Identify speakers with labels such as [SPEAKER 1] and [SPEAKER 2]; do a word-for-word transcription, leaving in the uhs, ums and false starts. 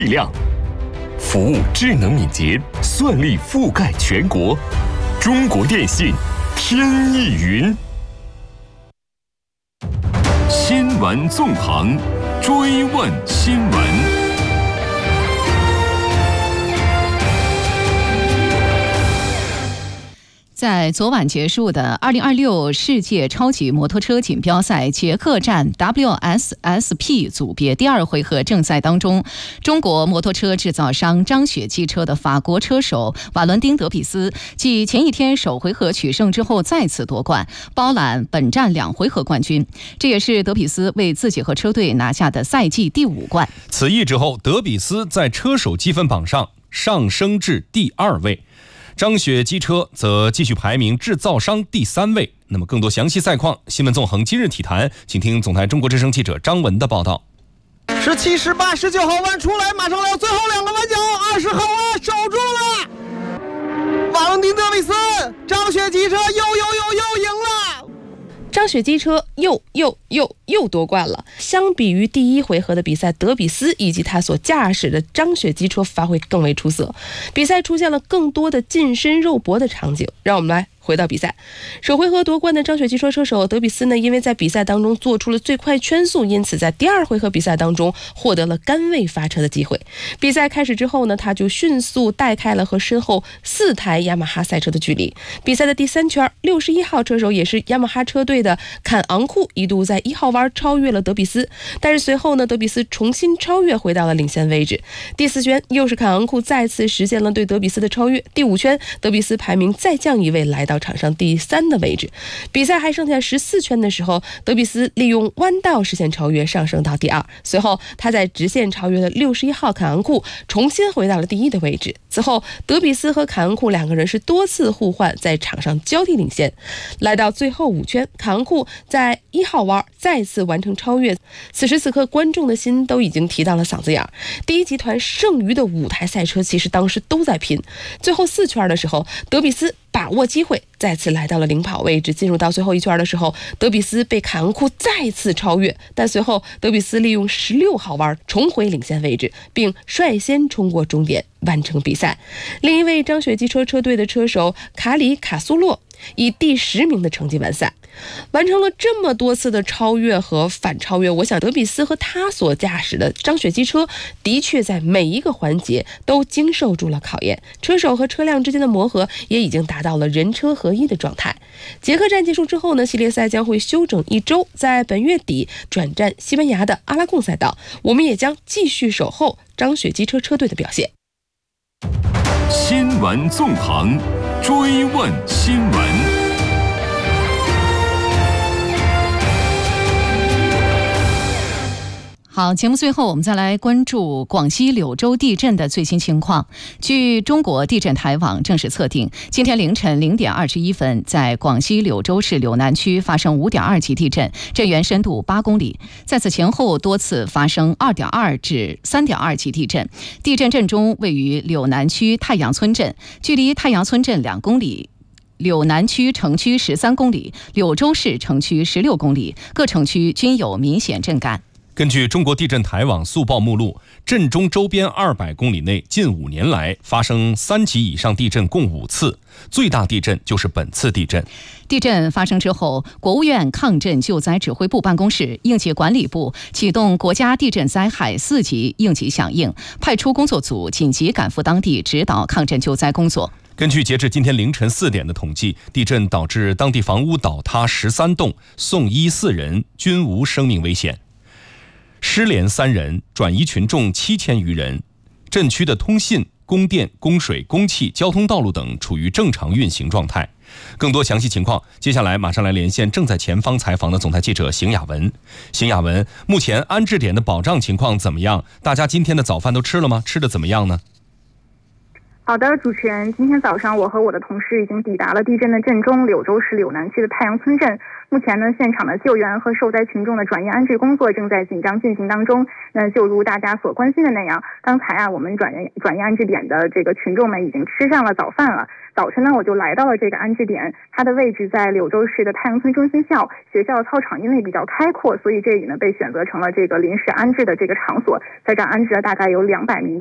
[SPEAKER 1] 力量，服务智能敏捷，算力覆盖全国。中国电信天翼云。新闻纵横，追问新闻。
[SPEAKER 2] 在昨晚结束的二零二六世界超级摩托车锦标赛捷克站 W S S P 组别第二回合正赛当中，中国摩托车制造商张雪机车的法国车手瓦伦丁·德比斯继前一天首回合取胜之后再次夺冠，包揽本站两回合冠军。这也是德比斯为自己和车队拿下的赛季第五冠。
[SPEAKER 3] 此役之后，德比斯在车手积分榜上上升至第二位。张雪机车则继续排名制造商第三位。那么更多详细赛况，新闻纵横今日体坛，请听总台中国之声记者张文的报道。
[SPEAKER 4] 十七、十八、十九号弯出来，马上来最后两个弯角，二十号弯守住了。瓦伦丁·德比斯，张雪机车又又又又赢了。
[SPEAKER 5] 张雪机车又又又又夺冠了。相比于第一回合的比赛，德比斯以及他所驾驶的张雪机车发挥更为出色，比赛出现了更多的近身肉搏的场景。让我们来回到比赛，首回合夺冠的张雪机车车手德比斯呢，因为在比赛当中做出了最快圈速，因此在第二回合比赛当中获得了杆位发车的机会。比赛开始之后呢，他就迅速带开了和身后四台雅马哈赛车的距离。比赛的第三圈，六十一号车手也是雅马哈车队的坎昂库一度在一号弯超越了德比斯，但是随后呢，德比斯重新超越回到了领先位置。第四圈又是坎昂库再次实现了对德比斯的超越。第五圈，德比斯排名再降一位，来到场上第三的位置。比赛还剩下十四圈的时候，德比斯利用弯道实现超越，上升到第二。随后他在直线超越了六十一号坎昂库，重新回到了第一的位置。此后德比斯和坎昂库两个人是多次互换，在场上交替领先。来到最后五圈，坎昂库在一号弯再次完成超越。此时此刻观众的心都已经提到了嗓子眼。第一集团剩余的五台赛车其实当时都在拼。最后四圈的时候，德比斯把握机会再次来到了领跑位置。进入到最后一圈的时候，德比斯被坎昂库再次超越，但随后德比斯利用十六号弯重回领先位置，并率先冲过终点完成比赛。另一位张雪机车车队的车手卡里卡苏洛以第十名的成绩完赛。完成了这么多次的超越和反超越，我想德比斯和他所驾驶的张雪机车的确在每一个环节都经受住了考验，车手和车辆之间的磨合也已经达到了人车合一的状态。捷克站结束之后呢，系列赛将会休整一周，在本月底转战西班牙的阿拉贡赛道。我们也将继续守候张雪机车车队的表现。
[SPEAKER 1] 新闻纵横，追问新闻。
[SPEAKER 2] 好，节目最后我们再来关注广西柳州地震的最新情况。据中国地震台网正式测定，今天凌晨零点二十一分，在广西柳州市柳南区发生五点二级地震，震源深度八公里。在此前后多次发生二点二至三点二级地震。地震震中位于柳南区太阳村镇，距离太阳村镇两公里。柳南区城区十三公里，柳州市城区十六公里，各城区均有明显震感。
[SPEAKER 3] 根据中国地震台网速报目录，震中周边二百公里内近五年来发生三级以上地震共五次，最大地震就是本次地震。
[SPEAKER 2] 地震发生之后，国务院抗震救灾指挥部办公室、应急管理部启动国家地震灾害四级应急响应，派出工作组紧急赶赴当地指导抗震救灾工作。
[SPEAKER 3] 根据截至今天凌晨四点的统计，地震导致当地房屋倒塌十三栋，送医四人，均无生命危险。失联三人，转移群众七千余人。震区的通信、供电、供水、供气、交通道路等处于正常运行状态。更多详细情况，接下来马上来连线正在前方采访的总台记者邢雅文。邢雅文，目前安置点的保障情况怎么样？大家今天的早饭都吃了吗？吃的怎么样呢？
[SPEAKER 6] 好的，主持人，今天早上我和我的同事已经抵达了地震的震中，柳州市柳南区的太阳村镇。目前呢，现场的救援和受灾群众的转移安置工作正在紧张进行当中。那就如大家所关心的那样，刚才啊，我们转移转移安置点的这个群众们已经吃上了早饭了。早晨呢，我就来到了这个安置点，它的位置在柳州市的太阳村中心校，学校操场因为比较开阔，所以这里呢被选择成了这个临时安置的这个场所，在这儿安置了大概有两百名。